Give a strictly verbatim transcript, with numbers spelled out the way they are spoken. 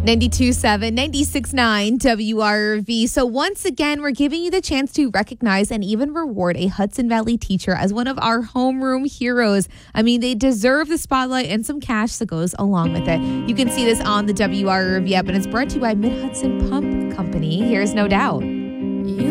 ninety-two point seven, ninety-six point nine W R V. So once again, we're giving you the chance to recognize and even reward a Hudson Valley teacher as one of our homeroom heroes. I mean, they deserve the spotlight and some cash that goes along with it. You can see this on the W R V app, and it's brought to you by Mid-Hudson Pump Company. Here's No Doubt. You